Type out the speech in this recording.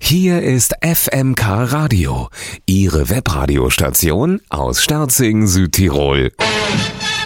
Hier ist FMK Radio, Ihre Webradiostation aus Sterzing, Südtirol.